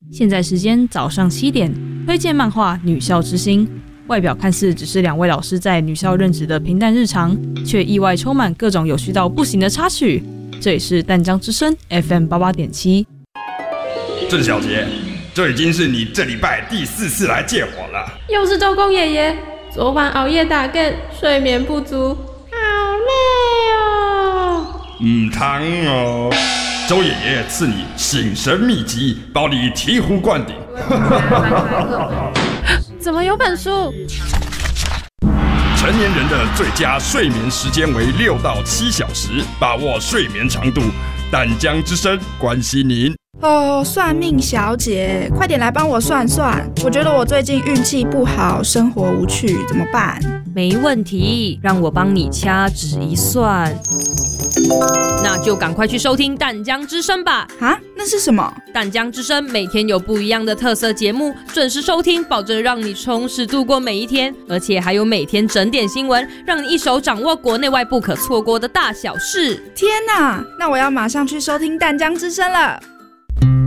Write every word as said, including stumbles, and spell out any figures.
现在时间早上七点，推荐漫画《女校之星》。外表看似只是两位老师在女校任职的平淡日常，却意外充满各种有趣到不行的插曲。这里是淡江之声 F M 八八点七。 郑小姐，这已经是你这礼拜第四次来借火了。 又是周公爷爷，昨晚熬夜打更，睡眠不足，好累哦。 唔汤哦，周爷爷赐你醒神秘籍，保你醍醐灌顶。 怎么有本书？ 成年人的最佳睡眠时间为六到七小时，把握睡眠长度。淡江之声关心您。 哦，算命小姐，快点来帮我算算。我觉得我最近运气不好，生活无趣，怎么办？ 没问题，让我帮你掐指一算。那就赶快去收听淡江之声吧。 啊，那是什么？ 淡江之声每天有不一样的特色节目，准时收听，保证让你充实度过每一天。而且还有每天整点新闻，让你一手掌握国内外不可错过的大小事。 天哪，那我要马上去收听淡江之声了。